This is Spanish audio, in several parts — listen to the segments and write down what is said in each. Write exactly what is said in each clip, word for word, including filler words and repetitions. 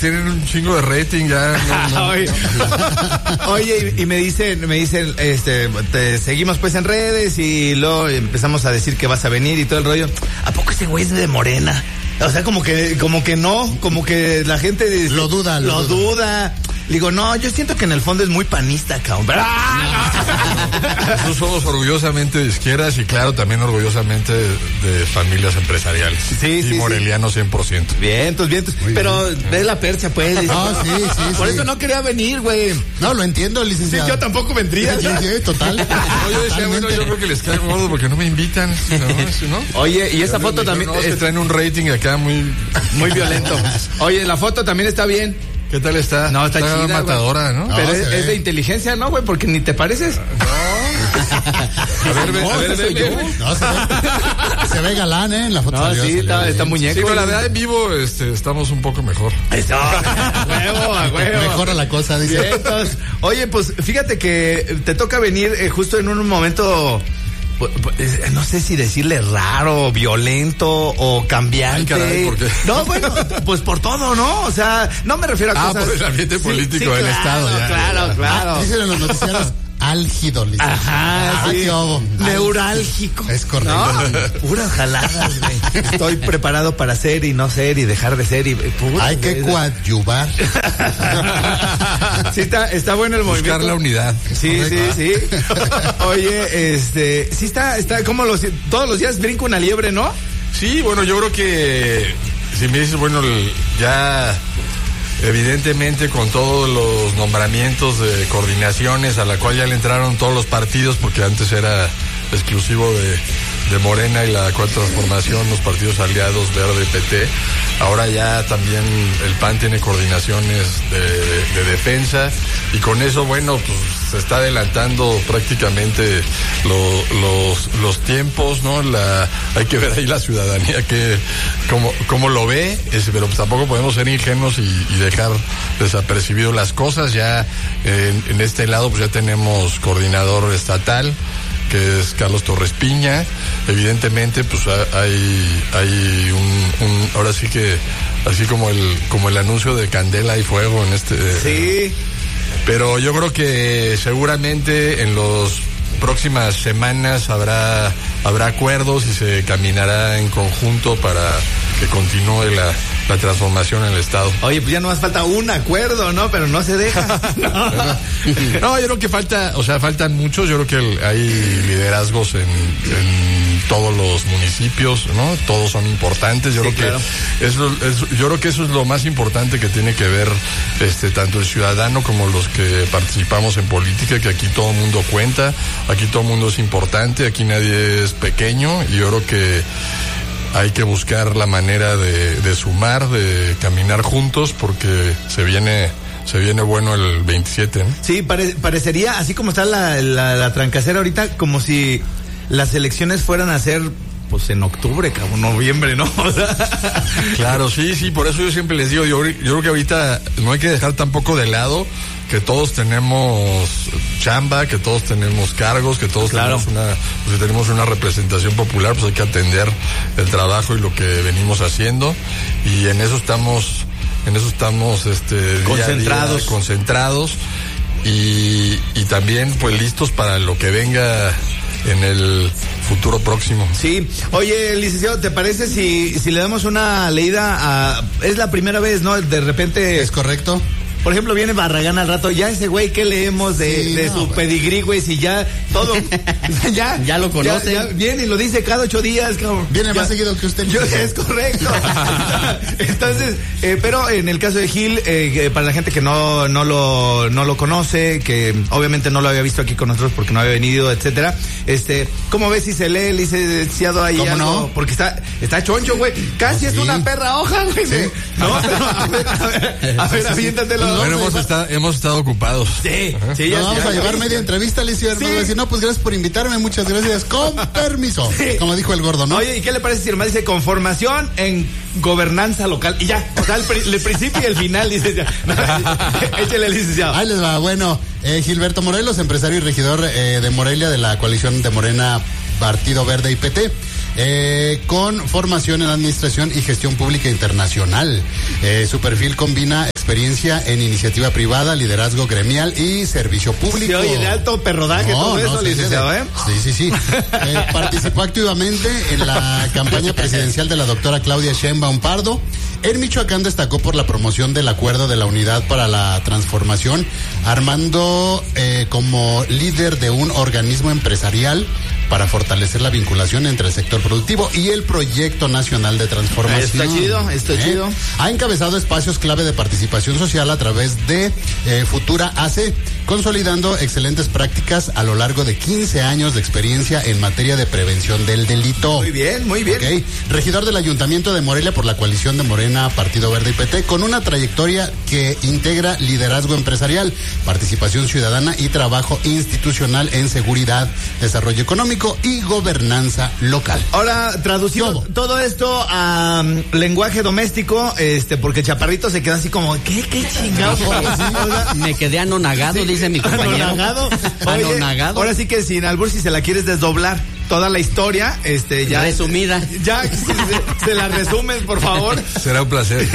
tienen un chingo de rating ya. No, no. Oye, oye, y me dicen, me dicen, este, te seguimos pues en redes y luego empezamos a decir que vas a venir y todo el rollo. ¿A poco ese güey es de Morena? O sea, como que, como que no, como que la gente dice, lo duda, lo, lo duda. duda. Digo, no, yo siento que en el fondo es muy panista, cabrón. Nosotros somos orgullosamente de izquierdas y claro, también orgullosamente de, de familias empresariales. Sí, y sí, morelianos sí. cien por ciento. Vientos, vientos. Muy pero bien. Ve la percha, pues. No, sí, sí, Por sí. eso no quería venir, güey. No, lo entiendo, licenciado. Sí, yo tampoco vendría. Sí, sí, total. No, yo decía, bueno, yo creo que les cae gordo porque no me invitan, ¿no? ¿no? Oye, y esa foto dijeron, también... No, es que traen un rating acá muy... Muy violento. Oye, la foto también está bien. ¿Qué tal está? No, está, está chida, matadora, güey. ¿no? Pero no, es, es de inteligencia, ¿no, güey? Porque ni te pareces. No. A ver, ve, a ver, ve, ve. No, se ve, se ve galán, ¿eh? En la foto. No, salió, sí, salió está, bien. está muñeco. Sí, pero la verdad en vivo este, estamos un poco mejor. Eso. A huevo, a huevo. Mejora la cosa, dice. Bien, entonces, oye, pues fíjate que te toca venir eh, justo en un momento... No sé si decirle raro, violento o cambiante. Ay, caray, ¿por qué? No, bueno, pues por todo, ¿no? O sea, no me refiero a ah, cosas... Ah, por el ambiente político sí, sí, del claro, Estado. Ya, claro, ya. claro. Ah, dicen en los noticieros álgido, licenciado. Ajá, ah, sí. qué obo. Neurálgico. Es correcto. ¿No? Puras jaladas, güey. Estoy preparado para ser y no ser y dejar de ser y puras, hay que güey. coadyuvar. Sí, está, está bueno el Buscar movimiento. la unidad. Sí, sí, sí. Oye, este, sí está, está como los, todos los días brinca una liebre, ¿no? Sí, bueno, yo creo que si me dices, bueno, ya evidentemente con todos los nombramientos de coordinaciones a la cual ya le entraron todos los partidos, porque antes era exclusivo de, de Morena y la Cuarta Transformación, los partidos aliados Verde, P T. Ahora ya también el P A N tiene coordinaciones de, de, de defensa y con eso, bueno, pues se está adelantando prácticamente lo, los los tiempos, ¿no? La hay que ver ahí la ciudadanía que cómo, cómo lo ve, es, pero pues tampoco podemos ser ingenuos y, y dejar desapercibido las cosas. Ya en, en este lado pues ya tenemos coordinador estatal, que es Carlos Torres Piña. Evidentemente pues hay hay un, un ahora sí que así como el como el anuncio de Candela y Fuego en este sí eh, pero yo creo que seguramente en las próximas semanas habrá habrá acuerdos y se caminará en conjunto para que continúe la la transformación en el Estado. Oye, pues ya no más falta un acuerdo, ¿no? Pero no se deja. No, no yo creo que falta, o sea, faltan muchos. Yo creo que hay liderazgos en, en todos los municipios, ¿no? Todos son importantes. Yo sí, creo claro. que eso es, yo creo que eso es lo más importante que tiene que ver, este, tanto el ciudadano como los que participamos en política, que aquí todo el mundo cuenta, aquí todo el mundo es importante, aquí nadie es pequeño, y yo creo que hay que buscar la manera de, de sumar, de caminar juntos, porque se viene se viene bueno el veintisiete, ¿no? Sí, pare, parecería, así como está la, la, la trancacera ahorita, como si las elecciones fueran a ser pues en octubre, cabrón, noviembre, ¿no? Claro, sí, sí, por eso yo siempre les digo, yo, yo creo que ahorita no hay que dejar tampoco de lado que todos tenemos chamba, que todos tenemos cargos, que todos claro. tenemos una, pues, si tenemos una representación popular, pues hay que atender el trabajo y lo que venimos haciendo, y en eso estamos, en eso estamos, este, concentrados, día a día, concentrados, y, y también, pues, listos para lo que venga en el futuro próximo. Sí. Oye, licenciado, ¿te parece si, si le damos una leída a... Es la primera vez, ¿no? De repente... Es correcto. Por ejemplo, viene Barragán al rato, ya ese güey, ¿qué leemos de, sí, de no, su güey. pedigrí, güey? Si ya todo, ya, ya lo conoce. Ya, ya viene y lo dice cada ocho días, cabrón. Viene ya, más seguido que usted. Yo, es correcto. Entonces, eh, pero en el caso de Gil, eh, para la gente que no, no lo, no lo conoce, que obviamente no lo había visto aquí con nosotros porque no había venido, etcétera, este, ¿cómo ves si se lee, licenciado, ahí ¿Cómo algo? no? Porque está, está choncho, güey. Casi sí. es una perra hoja, güey. Sí. No, pero a ver, a ver, a ver, aviéntatelo. Bueno, hemos estado, hemos estado ocupados. Sí, sí, ya nos vamos ya, a ya, llevar ya. media entrevista, Licio. Sí. Decir, no, pues gracias por invitarme, muchas gracias. Con permiso. Sí. Como dijo el gordo, ¿no? Oye, ¿y qué le parece si el más dice conformación en gobernanza local? Y ya, o sea, el, el principio y el final, dice ya. No, échale, licenciado. Ahí les va. Bueno, eh, Gilberto Morelos, empresario y regidor eh, de Morelia, de la coalición de Morena, Partido Verde y P T. eh, con formación en administración y gestión pública internacional. Eh, su perfil combina experiencia en iniciativa privada, liderazgo gremial y servicio público. Sí, oye, de alto perrodaje, no, todo no, eso, sí, licenciado, sí, ¿eh? Sí, sí, sí. Eh, participó activamente en la campaña presidencial de la doctora Claudia Sheinbaum Pardo. En Michoacán destacó por la promoción del acuerdo de la Unidad para la Transformación, armando eh, como líder de un organismo empresarial para fortalecer la vinculación entre el sector productivo y el Proyecto Nacional de Transformación. Está chido, está ¿Eh? chido. Ha encabezado espacios clave de participación social a través de eh, Futura A C, consolidando excelentes prácticas a lo largo de quince años de experiencia en materia de prevención del delito. Muy bien, muy bien. Okay. Regidor del Ayuntamiento de Morelia por la coalición de Morena, Partido Verde y P T, con una trayectoria que integra liderazgo empresarial, participación ciudadana y trabajo institucional en seguridad, desarrollo económico y gobernanza local. Ahora, traducido todo, todo esto a um, lenguaje doméstico, este, porque Chaparrito se queda así como, ¿qué, qué chingados? Sí, me quedé anonagado, sí, dice mi compañero. Anonagado. Oye, anonagado. Ahora sí que sin albur, si se la quieres desdoblar toda la historia, este, ya. Resumida. Ya, se, se la resumes, por favor. Será un placer.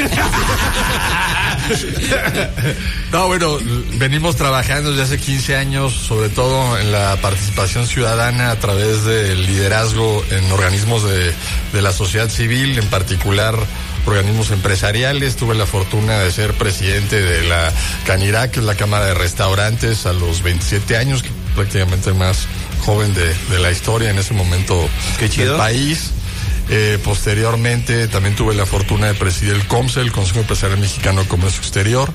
No, bueno, venimos trabajando desde hace quince años, sobre todo en la participación ciudadana a través del liderazgo en organismos de, de la sociedad civil, en particular organismos empresariales. Tuve la fortuna de ser presidente de la Canirac, que es la Cámara de Restaurantes, a los veintisiete años, que prácticamente más joven de, de la historia en ese momento del país. Eh, posteriormente también tuve la fortuna de presidir el COMSE, el Consejo Empresarial Mexicano de Comercio Exterior.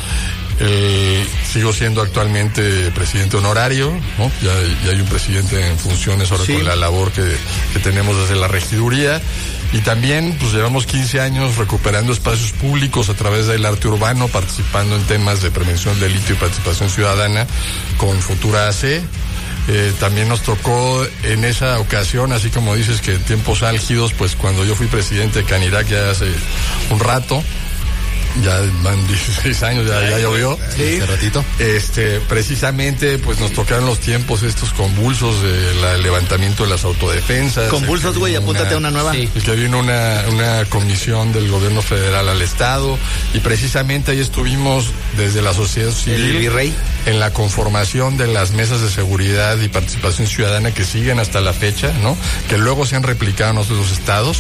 Eh, sigo siendo actualmente presidente honorario, ¿no? Ya, ya hay un presidente en funciones ahora, sí, con la labor que, que tenemos desde la regiduría. Y también pues llevamos quince años recuperando espacios públicos a través del arte urbano, participando en temas de prevención del delito y participación ciudadana con Futura A C. Eh, también nos tocó en esa ocasión, así como dices que en tiempos álgidos, pues cuando yo fui presidente de Canirac ya hace un rato, ya van dieciséis años, ya, ya llovió. Sí. Hace ratito. Este, precisamente, pues nos tocaron los tiempos estos convulsos del levantamiento de las autodefensas. Convulsos, güey, apúntate a una nueva. Sí. Y que vino una, una comisión del gobierno federal al estado, y precisamente ahí estuvimos desde la sociedad civil. El virrey. En la conformación de las mesas de seguridad y participación ciudadana que siguen hasta la fecha, ¿no? Que luego se han replicado en otros estados,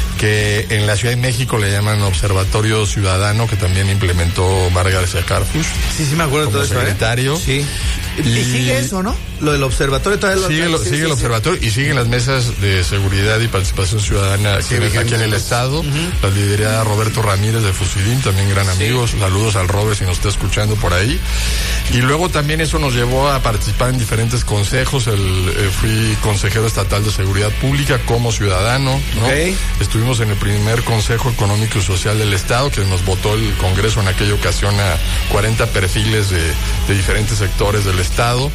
que en la Ciudad de México le llaman Observatorio Ciudadano, que también implementó Margaret Carfush. Sí, sí me acuerdo como de todo secretario. eso, ¿eh? Sí. Y, y sigue eso, ¿no? Lo del observatorio todavía lo sigue, lo, sí, sigue sí, el sí, observatorio sí. Y siguen las mesas de seguridad y participación ciudadana sí, aquí, aquí en el estado. Uh-huh. La lidería Roberto Ramírez de Fusidim, también gran amigo. Sí. Saludos al Robert si nos está escuchando por ahí. Y luego también eso nos llevó a participar en diferentes consejos. El, eh, fui consejero estatal de seguridad pública como ciudadano, ¿no? Okay. Estuvimos en el primer Consejo Económico y Social del Estado, que nos votó el Congreso en aquella ocasión a cuarenta perfiles de, de diferentes sectores del Estado.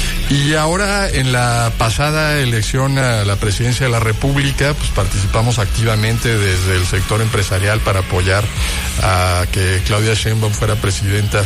Y ahora, en la pasada elección a la presidencia de la República, pues participamos activamente desde el sector empresarial para apoyar a que Claudia Sheinbaum fuera presidenta,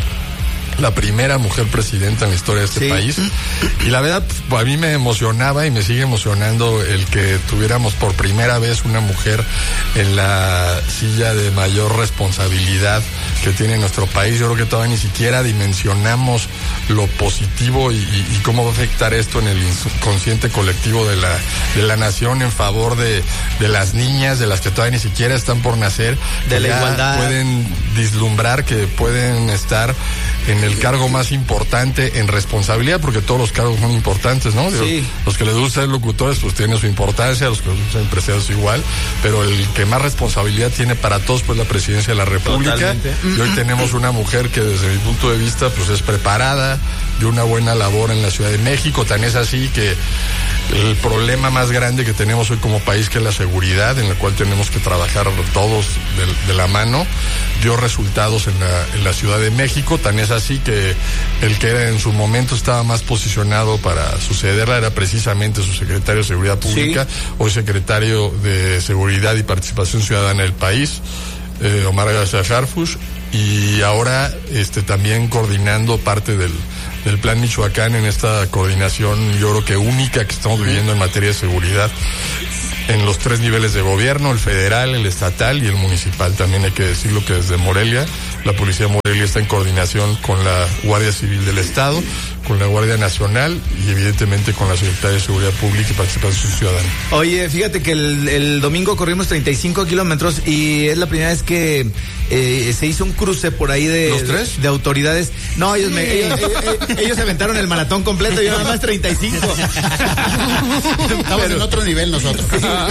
la primera mujer presidenta en la historia de este sí. país. Y la verdad, pues, a mí me emocionaba y me sigue emocionando el que tuviéramos por primera vez una mujer en la silla de mayor responsabilidad que tiene nuestro país. Yo creo que todavía ni siquiera dimensionamos lo positivo y, y, y cómo va a afectar esto en el inconsciente colectivo de la, de la nación en favor de, de las niñas, de las que todavía ni siquiera están por nacer, de la igualdad. Pueden vislumbrar que pueden estar en el cargo más importante en responsabilidad, porque todos los cargos son importantes, ¿no? Digo, sí. Los que les gusta ser locutores pues tienen su importancia, los que les gusta ser empresarios igual, pero el que más responsabilidad tiene para todos pues la presidencia de la República. Totalmente. Y hoy tenemos una mujer que desde mi punto de vista pues es preparada, de una buena labor en la Ciudad de México. Tan es así que el problema más grande que tenemos hoy como país, que es la seguridad, en la cual tenemos que trabajar todos de, de la mano, dio resultados en la, en la Ciudad de México. Tan es así que el que era en su momento estaba más posicionado para sucederla era precisamente su secretario de Seguridad Pública, sí. Hoy secretario de Seguridad y Participación Ciudadana del país, eh, Omar García Harfuch, y ahora este también coordinando parte del del Plan Michoacán, en esta coordinación yo creo que única que estamos viviendo en materia de seguridad. en los tres niveles de gobierno, el federal, el estatal y el municipal. También hay que decirlo que desde Morelia, la Policía de Morelia está en coordinación con la Guardia Civil del Estado, con la Guardia Nacional y evidentemente con la Secretaría de Seguridad Pública y Participación Ciudadana. Oye, fíjate que el, el domingo corrimos treinta y cinco kilómetros y es la primera vez que eh, se hizo un cruce por ahí de... ¿Los tres? De autoridades. No, ellos, me, ellos, ellos, ellos aventaron el maratón completo y yo nada más treinta y cinco. Estamos Pero, en otro nivel nosotros.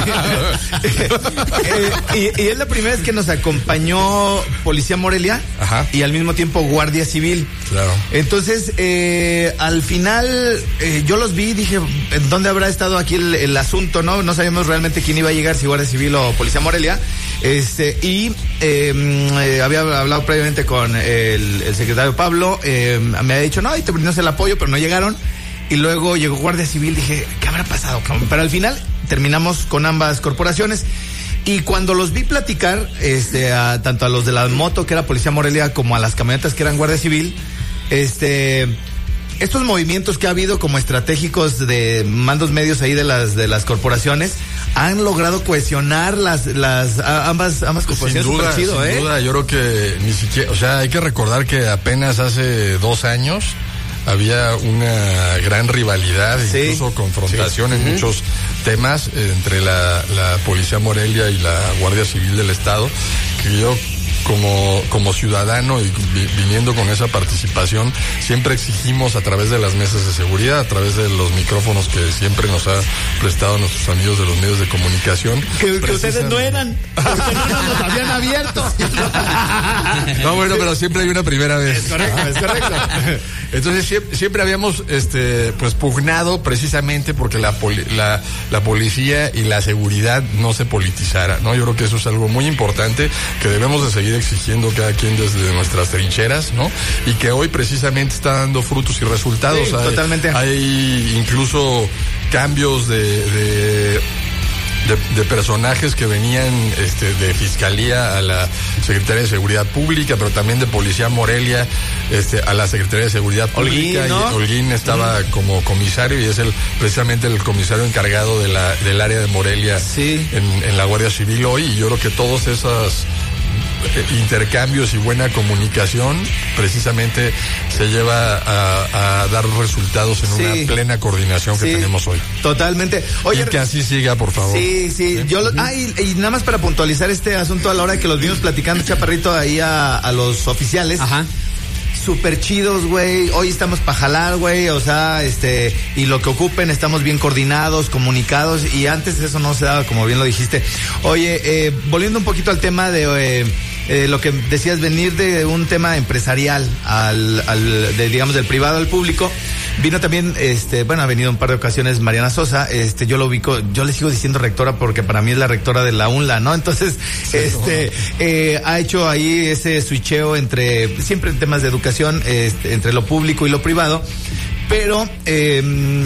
eh, y, y es la primera vez que nos acompañó Policía Morelia. Ajá. Y al mismo tiempo Guardia Civil. Claro. Entonces, eh, al final, eh, yo los vi y dije, ¿en dónde habrá estado aquí el, el asunto? No no sabíamos realmente quién iba a llegar, si Guardia Civil o Policía Morelia. Este, y eh, eh, había hablado previamente con el, el secretario Pablo, eh, me había dicho, no, y te brindamos el apoyo, pero no llegaron. Y luego llegó Guardia Civil, dije, ¿qué habrá pasado? Pero al final terminamos con ambas corporaciones. Y cuando los vi platicar, este, a, tanto a los de la moto, que era Policía Morelia, como a las camionetas que eran Guardia Civil, este, estos movimientos que ha habido como estratégicos de mandos medios ahí de las, de las corporaciones, han logrado cohesionar las, las, a, ambas, ambas corporaciones. Sin duda, chido, sin ¿eh? duda, yo creo que ni siquiera, o sea, hay que recordar que apenas hace dos años había una gran rivalidad, sí, incluso confrontación sí. en uh-huh. muchos temas eh, entre la, la Policía Morelia y la Guardia Civil del Estado, que yo como como ciudadano y vi, viniendo con esa participación siempre exigimos a través de las mesas de seguridad, a través de los micrófonos que siempre nos ha prestado nuestros amigos de los medios de comunicación, que, que ustedes no eran, porque no nos habían abierto. No, bueno, pero siempre hay una primera vez. Es correcto, es correcto. Entonces siempre, siempre habíamos este pues pugnado precisamente porque la, poli, la la policía y la seguridad no se politizara, ¿no? Yo creo que eso es algo muy importante que debemos de seguir exigiendo cada quien desde nuestras trincheras, ¿no? Y que hoy precisamente está dando frutos y resultados. Sí, hay, totalmente. Hay incluso cambios de, de De, de personajes que venían este, de Fiscalía a la Secretaría de Seguridad Pública, pero también de Policía Morelia este, a la Secretaría de Seguridad Pública. Holguín, ¿no? Y Holguín estaba mm. como comisario y es el precisamente el comisario encargado de la del área de Morelia sí. en, en la Guardia Civil hoy. Y yo creo que todos esos intercambios y buena comunicación precisamente se lleva a, a dar resultados en sí. una plena coordinación que sí. tenemos hoy. Totalmente. Oye, y que así siga, por favor. Sí, sí. ¿Sí? Yo lo, ah, y, y nada más para puntualizar este asunto a la hora que los vimos platicando, Chaparrito, ahí a, a los oficiales. Ajá. Súper chidos, güey. Hoy estamos para jalar, güey. O sea, este, y lo que ocupen, estamos bien coordinados, comunicados. Y antes eso no se daba, como bien lo dijiste. Oye, eh, volviendo un poquito al tema de eh, eh, lo que decías, venir de un tema empresarial al, al de, digamos, del privado al público. Vino también, este, bueno, ha venido un par de ocasiones Mariana Sosa, este, yo lo ubico, yo le sigo diciendo rectora porque para mí es la rectora de la UNLA, ¿no? Entonces, sí, este, no. eh, ha hecho ahí ese switcheo entre, siempre en temas de educación, este, entre lo público y lo privado, pero, eh,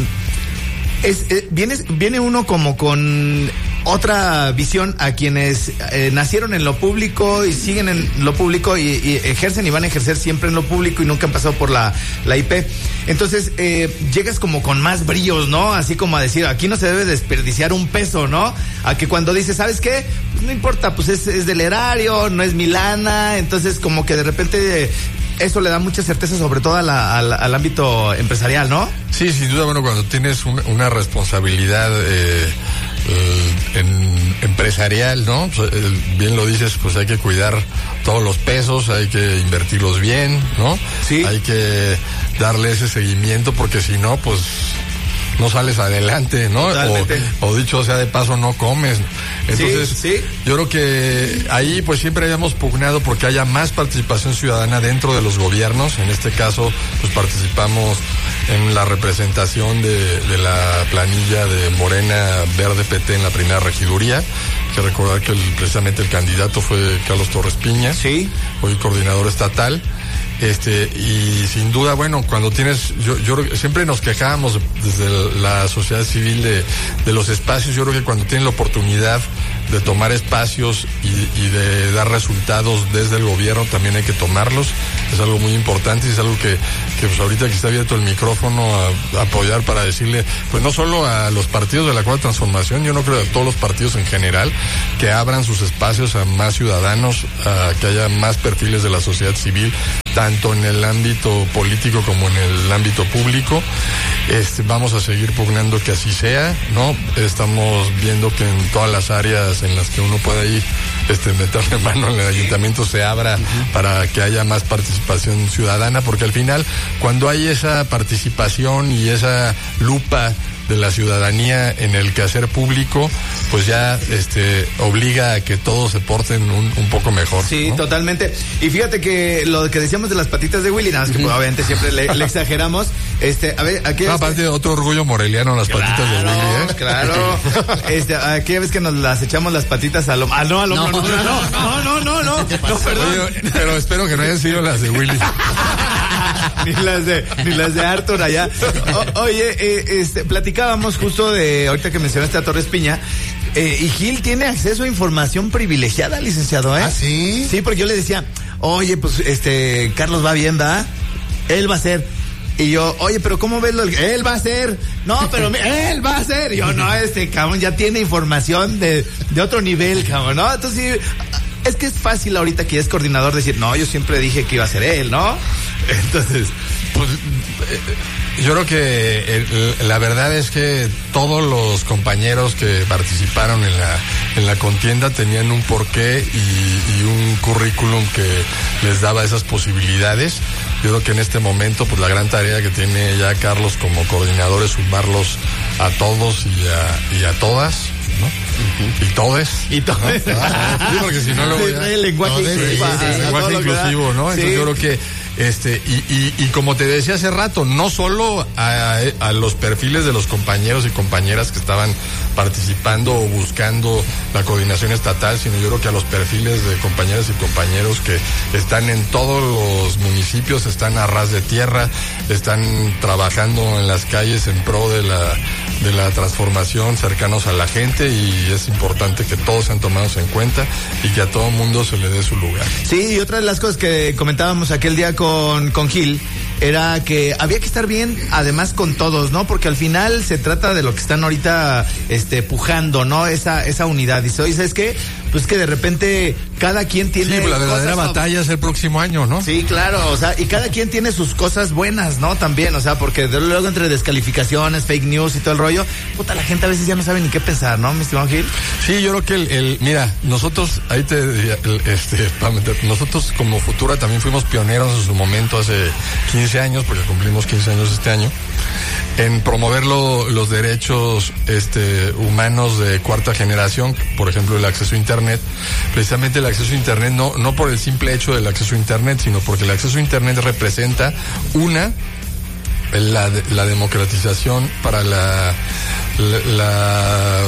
es, eh, viene, viene uno como con otra visión a quienes eh, nacieron en lo público y siguen en lo público y, y ejercen y van a ejercer siempre en lo público y nunca han pasado por la, la I P. Entonces, eh, llegas como con más brillos, ¿no? Así como a decir, aquí no se debe desperdiciar un peso, ¿no? A que cuando dices, ¿sabes qué? Pues no importa, pues es, es del erario, no es mi lana, entonces como que de repente... Eh, eso le da mucha certeza sobre todo a la, a la, al ámbito empresarial, ¿no? Sí, sin duda, bueno, cuando tienes un, una responsabilidad eh, eh, en, empresarial, ¿no? Pues, eh, bien lo dices, pues hay que cuidar todos los pesos, hay que invertirlos bien, ¿no? Sí. Hay que darle ese seguimiento porque si no, pues no sales adelante, ¿no? O, o dicho sea de paso, no comes. Entonces, sí, sí. yo creo que ahí pues siempre habíamos pugnado porque haya más participación ciudadana dentro de los gobiernos. En este caso, pues participamos en la representación de, de la planilla de Morena Verde P T en la primera regiduría. Hay que recordar que el, precisamente el candidato fue Carlos Torres Piña, sí. hoy coordinador estatal. Este, y sin duda, bueno, cuando tienes, yo, yo siempre nos quejábamos desde la sociedad civil de, de los espacios. Yo creo que cuando tienes la oportunidad de tomar espacios y, y de dar resultados desde el gobierno, también hay que tomarlos. Es algo muy importante y es algo que, que pues ahorita que está abierto el micrófono a, a apoyar para decirle, pues no solo a los partidos de la Cuarta Transformación, yo no creo a todos los partidos en general, que abran sus espacios a más ciudadanos, a que haya más perfiles de la sociedad civil, tanto en el ámbito político como en el ámbito público. Este, vamos a seguir pugnando que así sea, ¿no? Estamos viendo que en todas las áreas en las que uno pueda ir, este, meterle mano en el ayuntamiento se abra uh-huh. para que haya más participación ciudadana, porque al final, cuando hay esa participación y esa lupa de la ciudadanía en el quehacer público, pues ya este obliga a que todos se porten un, un poco mejor. Sí, ¿no? Totalmente. Y fíjate que lo que decíamos de las patitas de Willy, nada más que pues, obviamente siempre le, le exageramos. Este, a ver, aquí no, aparte de otro orgullo moreliano, las claro, patitas de Willy, ¿eh? Claro. Este, aquí ves que nos las echamos las patitas al hombro. Ah, no, al hombro, no, no, no, no, no, no, no, no, perdón. Oye, pero espero que no hayan sido las de Willy. ni las de ni las de Arthur allá. O, oye, eh, este, platicábamos justo de ahorita que mencionaste a Torres Piña. Eh, y Gil tiene acceso a información privilegiada, licenciado, ¿eh? ¿Ah, sí? Sí, porque yo le decía, oye, pues, este, Carlos va bien, ¿va? Él va a ser. Y yo, oye, pero ¿cómo ves lo? Él va a ser. No, pero él va a ser. Y yo, no, este cabrón ya tiene información de, de otro nivel, cabrón, ¿no? Entonces, es que es fácil ahorita que ya es coordinador decir, no, yo siempre dije que iba a ser él, ¿no? Entonces, pues... Eh, Yo creo que el, la verdad es que todos los compañeros que participaron en la en la contienda tenían un porqué y, y un currículum que les daba esas posibilidades. Yo creo que en este momento, pues la gran tarea que tiene ya Carlos como coordinador es sumarlos a todos y a, y a todas, ¿no? Uh-huh. Y todes. Y todes. Sí, porque si no luego ya... El lenguaje, sí, sí, sí, sí, lenguaje inclusivo, ¿no? Entonces sí. Yo creo que Este, y, y, y como te decía hace rato, no solo a, a los perfiles de los compañeros y compañeras que estaban participando o buscando la coordinación estatal, sino yo creo que a los perfiles de compañeras y compañeros que están en todos los municipios, están a ras de tierra, están trabajando en las calles en pro de la, de la transformación, cercanos a la gente, y es importante que todos sean tomados en cuenta y que a todo mundo se le dé su lugar. Sí, y otra de las cosas que comentábamos aquel día con Con, con Gil, era que había que estar bien, además con todos, ¿no? Porque al final se trata de lo que están ahorita, este, pujando, ¿no? Esa, esa unidad. Y soy, ¿sabes qué? Pues que de repente cada quien tiene... Sí, la verdadera cosas... batalla es el próximo año, ¿no? Sí, claro, o sea, y cada quien tiene sus cosas buenas, ¿no? También, o sea, porque de luego entre descalificaciones, fake news y todo el rollo, puta, la gente a veces ya no sabe ni qué pensar, ¿no, mi estimado Gil? Sí, yo creo que el, el mira, nosotros, ahí te diría, este, nosotros como Futura también fuimos pioneros en su momento hace quince años, porque cumplimos quince años este año, en promover lo, los derechos este, humanos de cuarta generación, por ejemplo el acceso a internet. Precisamente el acceso a internet no, no por el simple hecho del acceso a internet, sino porque el acceso a internet representa una, la, la democratización para la la, la,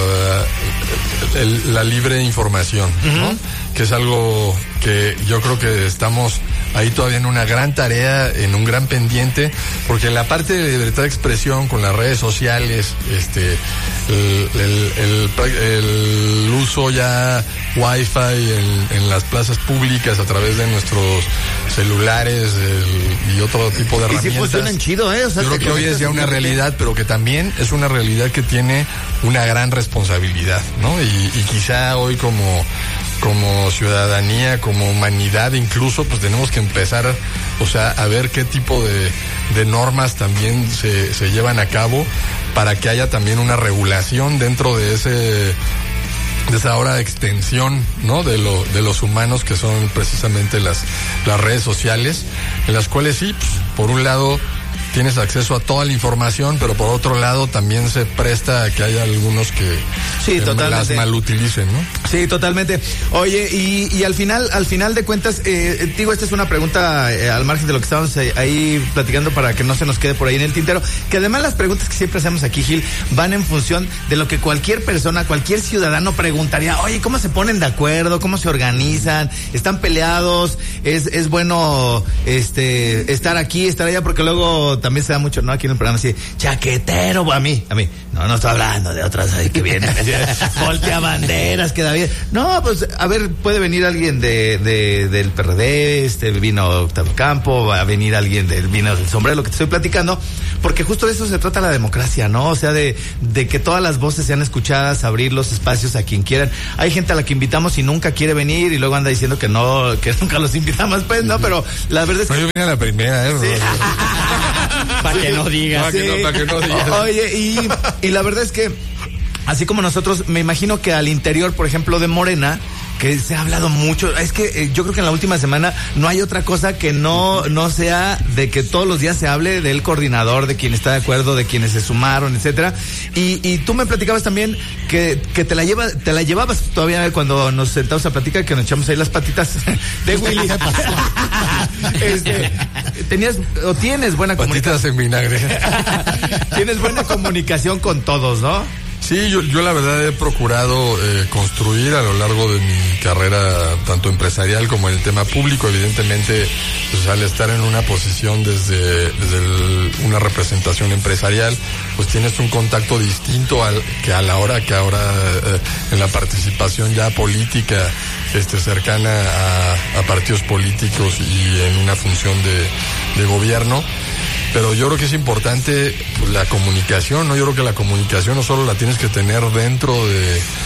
el, la libre información, ¿no? Uh-huh. Que es algo que yo creo que estamos ahí todavía en una gran tarea, en un gran pendiente, porque en la parte de libertad de expresión con las redes sociales, este, el, el, el, el uso ya wifi en, en las plazas públicas a través de nuestros celulares el, y otro tipo de herramientas. Y sí funcionan chido, ¿eh? O sea, yo creo que hoy es ya una realidad, pero que también es una realidad que tiene una gran responsabilidad, ¿no? Y, y quizá hoy como como ciudadanía, como humanidad incluso, pues tenemos que empezar, o sea, a ver qué tipo de, de normas también se, se llevan a cabo para que haya también una regulación dentro de ese, de esa hora de extensión, ¿no? De lo, de los humanos, que son precisamente las, las redes sociales, en las cuales sí, pues, por un lado tienes acceso a toda la información, pero por otro lado también se presta a que haya algunos que, sí, que las malutilicen, ¿no? Sí, totalmente. Oye, y, y al final, al final de cuentas, eh, digo, esta es una pregunta eh, al margen de lo que estábamos eh, ahí platicando para que no se nos quede por ahí en el tintero, que además las preguntas que siempre hacemos aquí, Gil, van en función de lo que cualquier persona, cualquier ciudadano preguntaría. Oye, ¿cómo se ponen de acuerdo? ¿Cómo se organizan? ¿Están peleados? ¿Es, es bueno este estar aquí, estar allá? Porque luego eso también se da mucho, ¿no? Aquí en el programa así, chaquetero, a mí, a mí. No, no estoy hablando de otras ahí que vienen. Voltea banderas, queda bien. No, pues, a ver, puede venir alguien de, de, del P R D, este, vino Octavio Campo, va a venir alguien del vino del sombrero, lo que te estoy platicando, porque justo de eso se trata la democracia, ¿no? O sea, de, de que todas las voces sean escuchadas, abrir los espacios a quien quieran. Hay gente a la que invitamos y nunca quiere venir y luego anda diciendo que no, que nunca los invitamos, pues, ¿no? Pero la verdad es que... No, yo vine a la primera, ¿eh? Sí. Para que no digas. Para que no, para que no digas. Oye, y, y la verdad es que, así como nosotros, me imagino que al interior, por ejemplo, de Morena, que se ha hablado mucho, es que eh, yo creo que en la última semana no hay otra cosa que no no sea de que todos los días se hable del coordinador, de quien está de acuerdo, de quienes se sumaron, etcétera. Y, y tú me platicabas también que, que te la lleva, te la llevabas todavía cuando nos sentamos a platicar, que nos echamos ahí las patitas de Willy. este, tenías o tienes buena comunicación. Patitas en vinagre. Tienes buena comunicación con todos, ¿no? Sí, yo, yo la verdad he procurado eh, construir a lo largo de mi carrera, tanto empresarial como en el tema público, evidentemente, pues al estar en una posición desde, desde el, una representación empresarial, pues tienes un contacto distinto al que a la hora que ahora eh, en la participación ya política, este cercana a, a partidos políticos y en una función de, de gobierno. Pero yo creo que es importante pues, la comunicación, ¿no? Yo creo que la comunicación no solo la tienes que tener dentro de,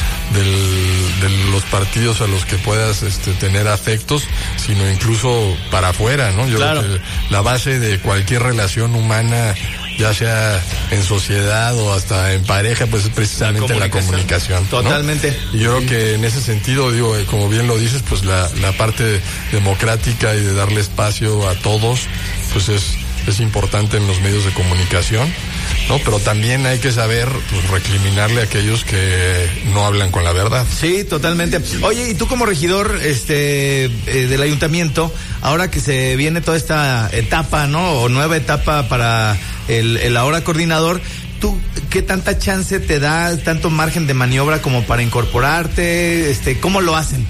del, de los partidos a los que puedas este, tener afectos, sino incluso para afuera, ¿no? Yo claro. creo que la base de cualquier relación humana, ya sea en sociedad o hasta en pareja, pues es precisamente la comunicación. La comunicación, ¿no? Totalmente. Y yo creo que en ese sentido, digo, eh, como bien lo dices, pues la, la parte democrática y de darle espacio a todos, pues es... es importante en los medios de comunicación, ¿no? Pero también hay que saber pues, recriminarle a aquellos que no hablan con la verdad. Sí, totalmente. Oye, y tú como regidor este eh, del ayuntamiento, ahora que se viene toda esta etapa, ¿no? O nueva etapa para el, el ahora coordinador, ¿tú qué tanta chance te da, tanto margen de maniobra como para incorporarte? Este, ¿cómo lo hacen?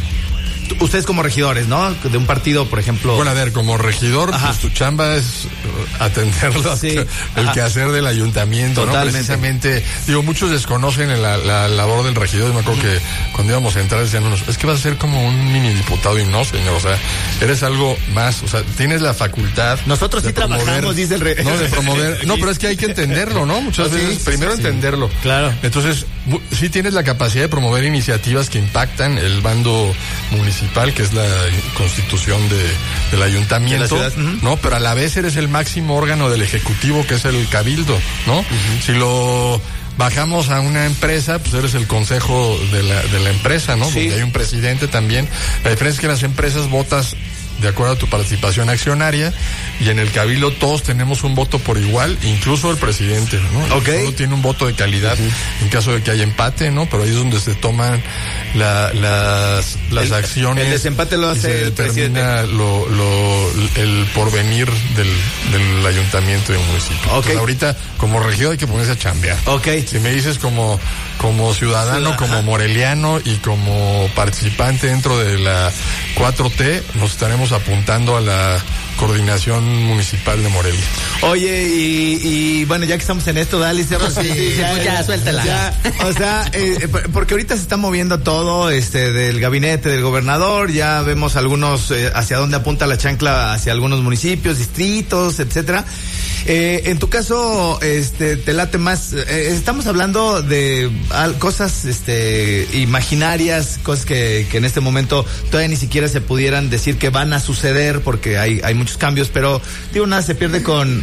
Ustedes como regidores, ¿no? De un partido, por ejemplo. Bueno, a ver, como regidor, ajá, pues tu chamba es atender sí, el quehacer del ayuntamiento, totalmente, ¿no? Precisamente, digo, muchos desconocen la, la labor del regidor. Yo me acuerdo que cuando íbamos a entrar decían, es que vas a ser como un mini diputado, y no, señor, o sea, eres algo más, o sea, tienes la facultad. Nosotros sí promover, trabajamos, dice el rey. No, de promover, no, pero es que hay que entenderlo, ¿no? Muchas veces, sí, primero sí, entenderlo. Claro. Entonces, sí tienes la capacidad de promover iniciativas que impactan el bando municipal, que es la constitución de, del ayuntamiento, de uh-huh, ¿no? Pero a la vez eres el máximo órgano del ejecutivo, que es el cabildo, ¿no? Uh-huh. Si lo bajamos a una empresa, pues eres el consejo de la, de la empresa, ¿no? Sí. Donde hay un presidente también. La diferencia es que en las empresas votas de acuerdo a tu participación accionaria, y en el cabildo todos tenemos un voto por igual, incluso el presidente, ¿no? Okay. Solo tiene un voto de calidad uh-huh, en caso de que haya empate, ¿no? Pero ahí es donde se toman la, las, las el, acciones. El desempate lo hace se el determina presidente. Lo, lo, el porvenir del, del ayuntamiento y del municipio. Okay. Entonces ahorita, como regidor, hay que ponerse a chambear. Okay. Si me dices como, como ciudadano, sí, como ajá, moreliano y como participante dentro de la cuatro T, nos estaremos apuntando a la coordinación municipal de Morelia. Oye, y, y bueno, ya que estamos en esto, dale, sí, sí, ya, ya, ya, suéltala. Ya, o sea, eh, porque ahorita se está moviendo todo, este, del gabinete del gobernador, ya vemos algunos, eh, hacia dónde apunta la chancla, hacia algunos municipios, distritos, etcétera. Eh, en tu caso, este, te late más, eh, estamos hablando de al, cosas, este, imaginarias, cosas que, que en este momento todavía ni siquiera se pudieran decir que van a suceder, porque hay, hay muchos cambios, pero digo, nada se pierde con,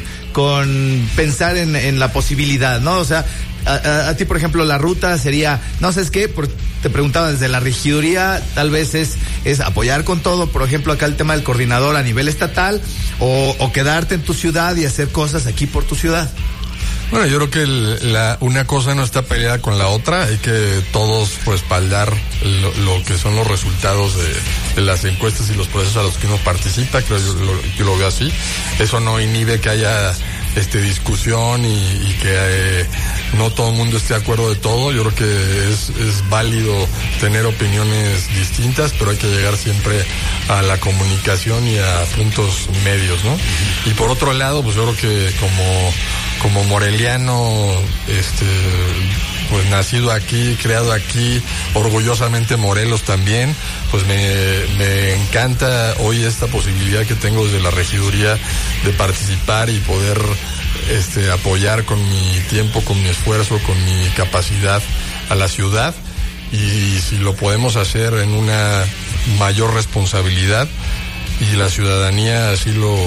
con pensar en, en la posibilidad, ¿no? O sea, a, a, a ti, por ejemplo, la ruta sería, no sabes qué, por, te preguntaba desde la regiduría, tal vez es, es apoyar con todo, por ejemplo, acá el tema del coordinador a nivel estatal, o, o quedarte en tu ciudad y hacer cosas aquí por tu ciudad. Bueno, yo creo que el, la, una cosa no está peleada con la otra, hay que todos respaldar lo, lo que son los resultados de, de las encuestas y los procesos a los que uno participa, creo yo lo, yo lo veo así. Eso no inhibe que haya este discusión y, y que eh, no todo el mundo esté de acuerdo de todo. Yo creo que es, es válido tener opiniones distintas, pero hay que llegar siempre a la comunicación y a puntos medios, ¿no? Uh-huh. Y por otro lado, pues yo creo que como, como moreliano, este, pues nacido aquí, creado aquí, orgullosamente Morelos también, pues me, me encanta hoy esta posibilidad que tengo desde la regiduría de participar y poder este, apoyar con mi tiempo, con mi esfuerzo, con mi capacidad a la ciudad, y si lo podemos hacer en una mayor responsabilidad y la ciudadanía así lo,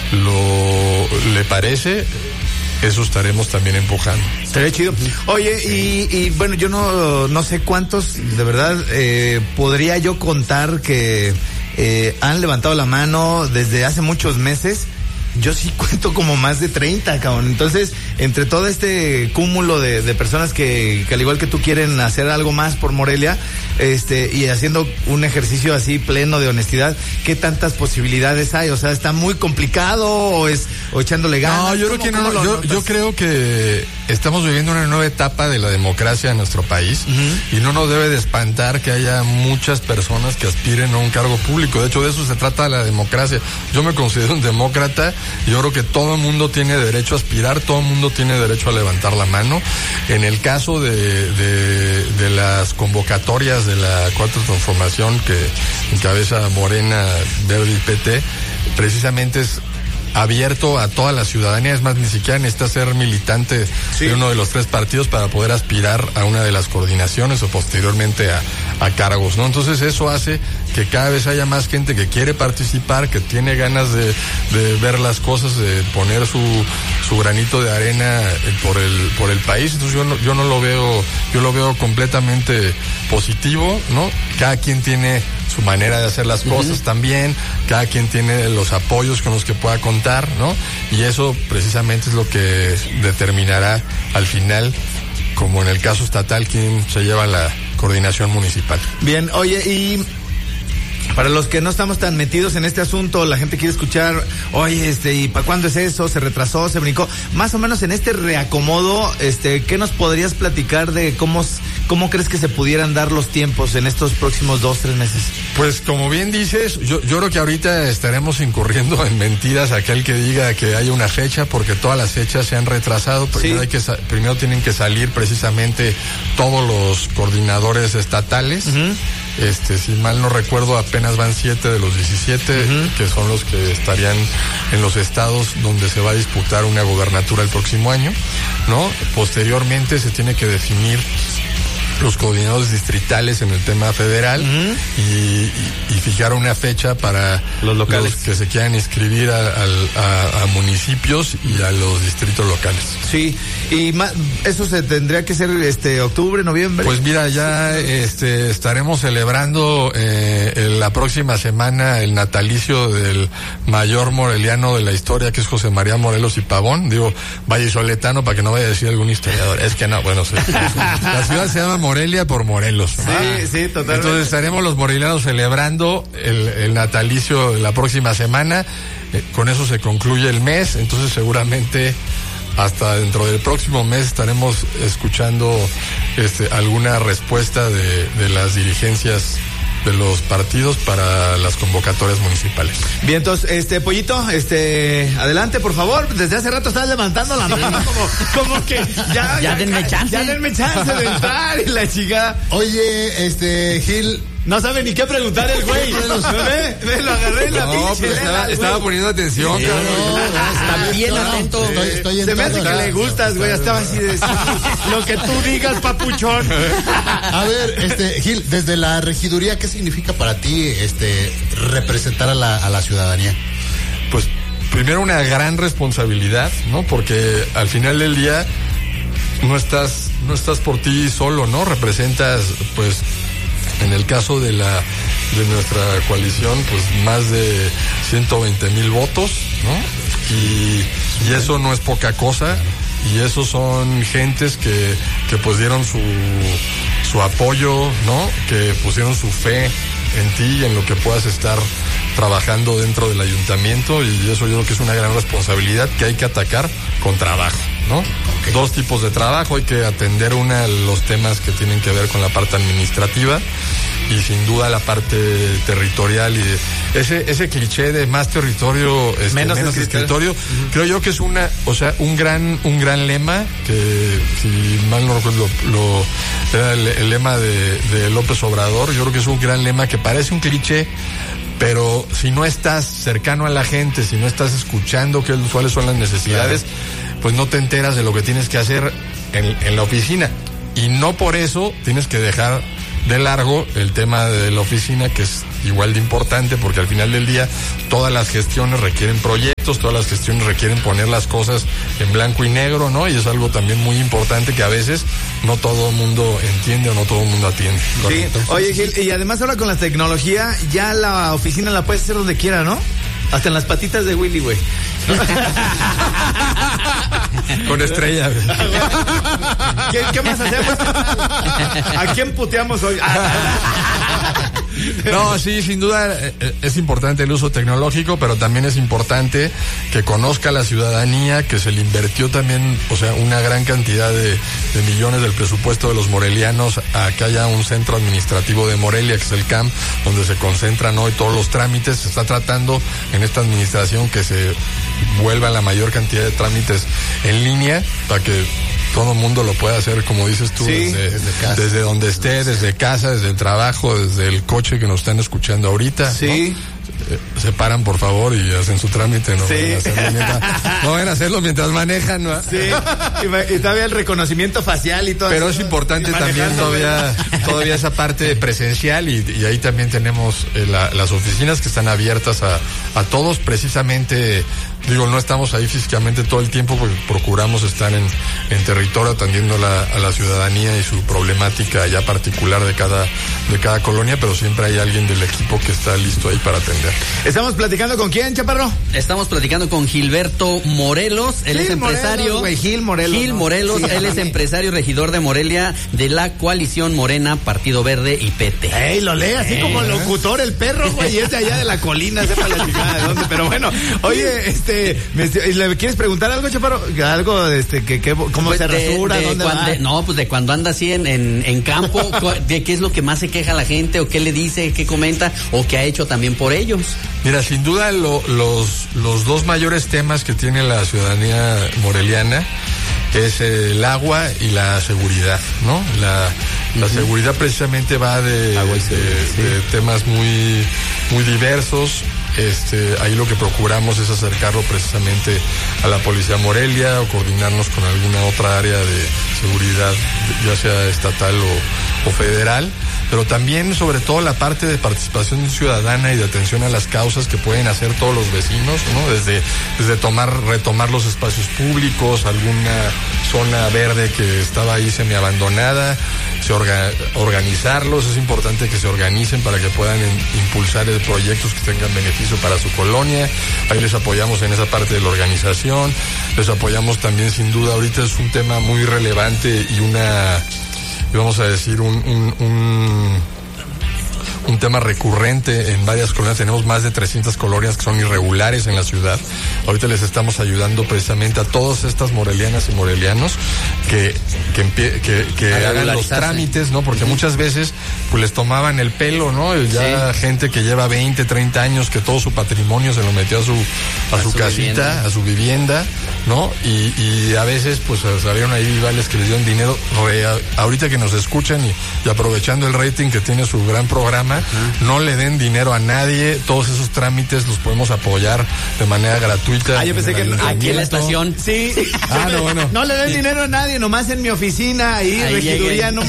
lo le parece, eso estaremos también empujando. Estaría chido. Oye, y, y bueno, yo no, no sé cuántos, de verdad, eh, podría yo contar que eh, han levantado la mano desde hace muchos meses. Yo sí cuento como más de treinta, cabrón. Entonces, entre todo este cúmulo de, de personas que, que al igual que tú quieren hacer algo más por Morelia, este, y haciendo un ejercicio así pleno de honestidad, ¿qué tantas posibilidades hay? O sea, ¿está muy complicado o es, o echándole ganas? No, yo creo que no, yo, yo creo que estamos viviendo una nueva etapa de la democracia en nuestro país, uh-huh. y no nos debe de espantar que haya muchas personas que aspiren a un cargo público. De hecho, de eso se trata la democracia. Yo me considero un demócrata. Yo creo que todo el mundo tiene derecho a aspirar, todo el mundo tiene derecho a levantar la mano. En el caso de, de, de las convocatorias de la Cuarta Transformación que encabeza Morena, Verde y P T, precisamente es abierto a toda la ciudadanía. Es más, ni siquiera necesita ser militante sí. de uno de los tres partidos para poder aspirar a una de las coordinaciones o posteriormente a, a cargos, ¿no? Entonces eso hace que cada vez haya más gente que quiere participar, que tiene ganas de, de ver las cosas, de poner su, su granito de arena por el, por el país. Entonces yo no, yo no lo veo, yo lo veo completamente positivo, ¿no? Cada quien tiene su manera de hacer las cosas uh-huh. también, cada quien tiene los apoyos con los que pueda contar, ¿no? Y eso precisamente es lo que determinará al final, como en el caso estatal, quién se lleva la coordinación municipal. Bien, oye, y para los que no estamos tan metidos en este asunto, la gente quiere escuchar, oye, este, ¿y para cuándo es eso? ¿Se retrasó? ¿Se brincó? Más o menos en este reacomodo, este, ¿qué nos podrías platicar de cómo, cómo crees que se pudieran dar los tiempos en estos próximos dos, tres meses? Pues como bien dices, yo, yo creo que ahorita estaremos incurriendo en mentiras aquel que diga que hay una fecha, porque todas las fechas se han retrasado. Primero, sí. hay que, primero tienen que salir precisamente todos los coordinadores estatales. Uh-huh. Este, si mal no recuerdo, apenas van siete de los diecisiete, uh-huh. que son los que estarían en los estados donde se va a disputar una gobernatura el próximo año, ¿no? Posteriormente se tiene que definir los coordinadores distritales en el tema federal uh-huh. y, y, y fijar una fecha para los locales los que se quieran inscribir a, a, a municipios y a los distritos locales. Sí, y ma- eso se tendría que ser este octubre, noviembre. Pues mira, ya este estaremos celebrando eh, la próxima semana el natalicio del mayor moreliano de la historia, que es José María Morelos y Pavón. Digo, vallisoletano para que no vaya a decir algún historiador. Es que no, bueno, sí, la ciudad se llama Morelia por Morelos. Sí, ah, sí, totalmente. Entonces estaremos los morelianos celebrando el, el natalicio la próxima semana. Eh, con eso se concluye el mes, entonces seguramente hasta dentro del próximo mes estaremos escuchando este, alguna respuesta de, de las dirigencias de los partidos para las convocatorias municipales. Bien, entonces, este, Pollito, este, adelante, por favor. Desde hace rato estás levantando la mano, como, como que ya, ya, ya denme chance. Ya denme chance de entrar y la chica. Oye, este, Gil. No sabe ni qué preguntar el güey. ve, ve, lo agarré en la no, pinche. Pero estaba, estaba poniendo atención, sí, cabrón. No, está bien no, atento. Estoy, estoy Se me hace que le gustas, güey. Estaba así de lo que tú digas, papuchón. A ver, este, Gil, desde la regiduría, ¿qué significa para ti, este, representar a la, a la ciudadanía? Pues, primero una gran responsabilidad, ¿no? Porque al final del día no estás, no estás por ti solo, ¿no? Representas, pues, en el caso de la de nuestra coalición, pues más de ciento veinte mil votos, ¿no? Y, y eso no es poca cosa, y esos son gentes que, que pues dieron su, su apoyo, ¿no? Que pusieron su fe en ti y en lo que puedas estar trabajando dentro del ayuntamiento, y eso yo creo que es una gran responsabilidad que hay que atacar con trabajo, ¿no? Okay. Dos tipos de trabajo, hay que atender una los temas que tienen que ver con la parte administrativa y sin duda la parte territorial, y de ese ese cliché de más territorio, este, menos, menos escritorio, uh-huh. creo yo que es una, o sea, un gran un gran lema que, si mal no recuerdo, lo, lo era el, el lema de, de López Obrador. Yo creo que es un gran lema que parece un cliché, pero si no estás cercano a la gente, si no estás escuchando qué, cuáles son las necesidades, claro, pues no te enteras de lo que tienes que hacer en, en la oficina. Y no por eso tienes que dejar de largo el tema de la oficina, que es igual de importante, porque al final del día todas las gestiones requieren proyectos, todas las gestiones requieren poner las cosas en blanco y negro, ¿no? Y es algo también muy importante que a veces no todo el mundo entiende o no todo el mundo atiende. Sí. Oye, Gil, y además ahora con la tecnología ya la oficina la puedes hacer donde quiera, ¿no? Hasta en las patitas de Willy, güey. Con estrella. ¿Qué, ¿Qué más hacemos? ¿A quién puteamos hoy? No, sí, sin duda es importante el uso tecnológico, pero también es importante que conozca la ciudadanía que se le invirtió también, o sea, una gran cantidad de, de millones del presupuesto de los morelianos a que haya un centro administrativo de Morelia, que es el C A M, donde se concentran hoy todos los trámites. Se está tratando en esta administración que se vuelva la mayor cantidad de trámites en línea para que todo el mundo lo puede hacer, como dices tú, sí, desde, desde, casa. desde donde esté, desde casa, desde el trabajo, desde el coche que nos están escuchando ahorita. Sí. ¿No? Se paran, por favor, y hacen su trámite. No, sí. van, a mientras, no van a hacerlo mientras manejan, ¿no? Sí. Y, y todavía el reconocimiento facial y todo. Pero eso. Es importante también todavía, todavía esa parte presencial, y, y ahí también tenemos eh, la, las oficinas que están abiertas a, a todos, precisamente. Digo, no estamos ahí físicamente todo el tiempo porque procuramos estar en, en territorio atendiendo la, a la ciudadanía y su problemática ya particular de cada, de cada colonia, pero siempre hay alguien del equipo que está listo ahí para atender. ¿Estamos platicando con quién, Chaparro? Estamos platicando con Gilberto Morelos, él Gil es empresario. Morelos, güey, Gil Morelos. Gil Morelos, sí, él es empresario y regidor de Morelia de la coalición Morena, Partido Verde y P T. Ey, lo lee así ¿Eh? como locutor el perro, güey, y es de allá de la colina, sepa la chingada de dónde, pero bueno, oye, este Me, ¿le quieres preguntar algo, Chaparro? Algo, este, que, que cómo pues se de, rasura, de dónde cuando, va. De, no, pues de cuando anda así en, en, en campo, de qué es lo que más se queja la gente, o qué le dice, qué comenta, o qué ha hecho también por ellos. Mira, sin duda lo, los, los dos mayores temas que tiene la ciudadanía moreliana es el agua y la seguridad, ¿no? La, la uh-huh. seguridad precisamente va de, agua y de, sí. de temas muy, muy diversos. Este, ahí lo que procuramos es acercarlo precisamente a la Policía Morelia, o coordinarnos con alguna otra área de seguridad, ya sea estatal o, o federal, pero también sobre todo la parte de participación ciudadana y de atención a las causas que pueden hacer todos los vecinos, ¿no? Desde, desde tomar, retomar los espacios públicos, alguna zona verde que estaba ahí semiabandonada, se orga, organizarlos. Es importante que se organicen para que puedan en, impulsar el, proyectos que tengan beneficio para su colonia. Ahí les apoyamos en esa parte de la organización, les apoyamos también sin duda. Ahorita es un tema muy relevante y una, vamos a decir, un, un, un un tema recurrente en varias colonias. Tenemos más de trescientas colonias que son irregulares en la ciudad. Ahorita les estamos ayudando precisamente a todas estas morelianas y morelianos que que, empie, que, que hagan los trámites, ¿no? Porque muchas veces pues les tomaban el pelo, ¿no? Ya sí. Gente que lleva veinte, treinta años, que todo su patrimonio se lo metió a su a, a su, su casita, vivienda. a su vivienda, ¿no? Y, y a veces pues salieron ahí rivales que les dieron dinero. Re, ahorita que nos escuchan y, y aprovechando el rating que tiene su gran programa, uh-huh. no le den dinero a nadie. Todos esos trámites los podemos apoyar de manera gratuita. Ah, yo pensé que aquí en la estación. Sí. Ah, no, bueno. No le den sí. dinero a nadie, nomás en mi oficina, ahí, ahí regiduría, no.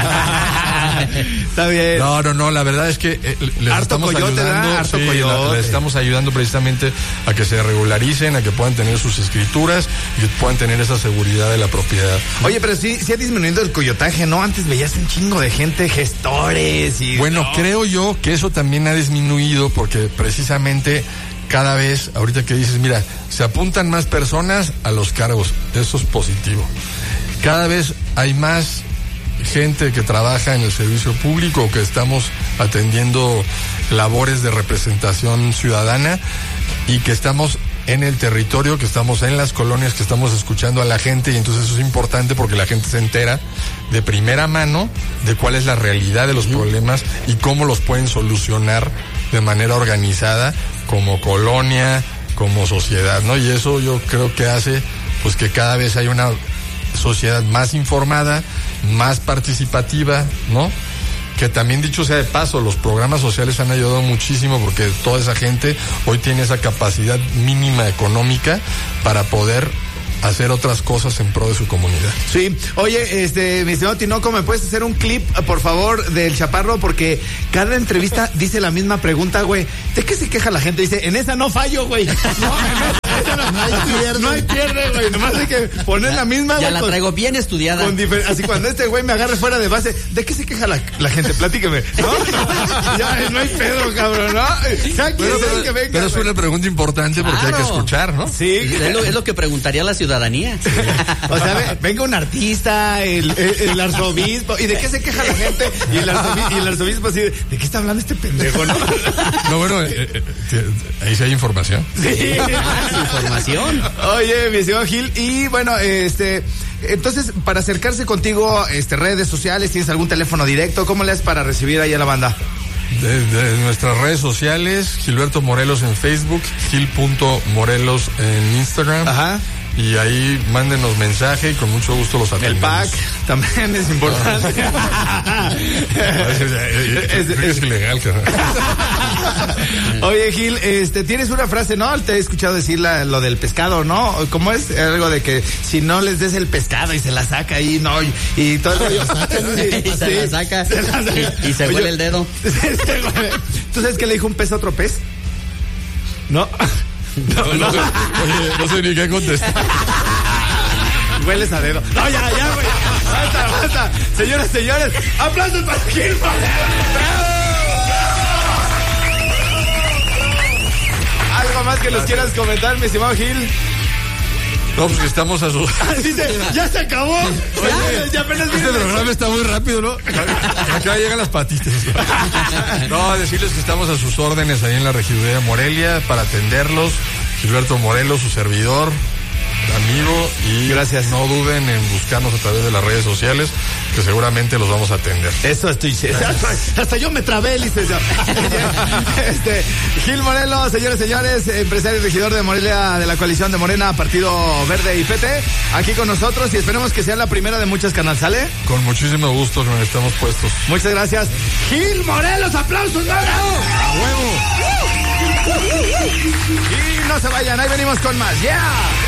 Está bien. No, no, no, la verdad es que eh, les harto estamos coyote, ayudando, harto sí, coyote. La, les estamos ayudando precisamente a que se regularicen, a que puedan tener sus escrituras y que puedan tener esa seguridad de la propiedad. Oye, pero sí, sí ha disminuido el coyotaje, ¿no? Antes veías un chingo de gente, gestores y... Bueno, no. creo yo que eso también ha disminuido porque precisamente cada vez, ahorita que dices, mira, se apuntan más personas a los cargos, eso es positivo. Cada vez hay más gente que trabaja en el servicio público, que estamos atendiendo labores de representación ciudadana y que estamos en el territorio, que estamos en las colonias, que estamos escuchando a la gente, y entonces eso es importante porque la gente se entera de primera mano de cuál es la realidad de los uh-huh. problemas y cómo los pueden solucionar de manera organizada como colonia, como sociedad, ¿no? Y eso yo creo que hace pues que cada vez hay una sociedad más informada, más participativa, ¿no? Que también, dicho sea de paso, los programas sociales han ayudado muchísimo porque toda esa gente hoy tiene esa capacidad mínima económica para poder hacer otras cosas en pro de su comunidad. Sí, oye, este, mi estimado Tinoco, ¿me puedes hacer un clip, por favor, del Chaparro? Porque cada entrevista dice la misma pregunta, güey. ¿De qué se queja la gente? Dice, en esa no fallo, güey. No, no, no hay pierde, no hay pierde, güey. Nomás hay que poner la misma, güey. Ya la con, traigo bien estudiada. Con difer- así cuando este güey me agarre fuera de base, ¿de qué se queja la, la gente? Platíqueme, ¿no? Ya, no hay pedo, cabrón, ¿no? Ya, pero, pero, que venga, pero es una pregunta importante porque claro. hay que escuchar, ¿no? Sí. Es lo, es lo que preguntaría la ciudadanía. Sí. O sea, venga un artista, el, el, el arzobispo, ¿y de qué se queja la gente? Y el arzobispo, y el arzobispo así, ¿de qué está hablando este pendejo, no? No, bueno, eh, eh, ahí sí hay información. Sí. Información. Oye, mi estimado Gil, y bueno, este, entonces, para acercarse contigo, este, redes sociales, ¿tienes algún teléfono directo? ¿Cómo le haces para recibir ahí a la banda? De, de nuestras redes sociales, Gilberto Morelos en Facebook, Gil.Morelos en Instagram. Ajá. Y ahí mándenos mensaje y con mucho gusto los atendemos. El pack también es importante. es, es, es ilegal, cara. Oye, Gil, este, tienes una frase, ¿no? Te he escuchado decir la, lo del pescado, ¿no? ¿Cómo es? Algo de que si no les des el pescado y se la saca ahí, ¿no? Y, y todo el rollo. Sí, y se sí, la saca. Se la saca. Y, y se huele el dedo. ¿Tú sabes qué le dijo un pez a otro pez? ¿No? No, no, no, sé, oye, no sé ni qué contestar. Hueles a dedo. No, ya, ya, güey. Basta, basta. Señoras, señores, aplausos para Gil Moreno. ¿Algo más que nos quieras comentar, mi estimado Gil? No, pues que estamos a su... Dice, ya se acabó. Oye, ya apenas este programa está muy rápido, ¿no? Acá llegan las patitas. No, decirles que estamos a sus órdenes ahí en la regiduría de Morelia para atenderlos. Gilberto Morelos, su servidor, amigo, y gracias. No duden en buscarnos a través de las redes sociales, que seguramente los vamos a atender. Eso estoy diciendo. Hasta, hasta yo me trabé, licenciado. Este, Gil Morelos, señores, señores, empresario y regidor de Morelia, de la coalición de Morena, Partido Verde y P T, aquí con nosotros, y esperemos que sea la primera de muchas canales, ¿sale? Con muchísimo gusto, nos estamos puestos. Muchas gracias. Gil Morelos, aplausos, ¡bravo! ¡A huevo! Y no se vayan, ahí venimos con más. ¡Yeah!